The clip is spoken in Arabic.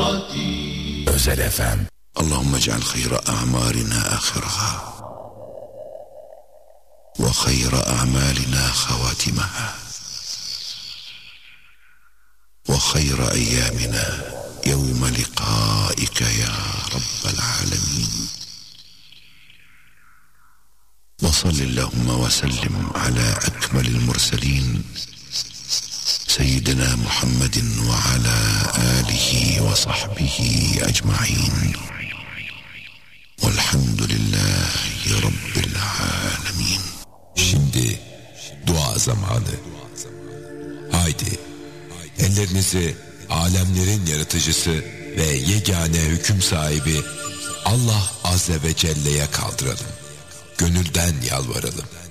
Özel FM. اللهم اجعل خير أعمارنا آخرها وخير أعمالنا خواتمها وخير أيامنا يوم لقائك يا رب العالمين. وصل اللهم وسلم على أكمل المرسلين سيدنا محمد وعلى آله وصحبه أجمعين والحمد لله رب العالمين. Şimdi dua zamanı. Haydi ellerinizi alemlerin yaratıcısı ve yegane hüküm sahibi Allah Azze ve Celle'ye kaldıralım. Gönülden yalvaralım.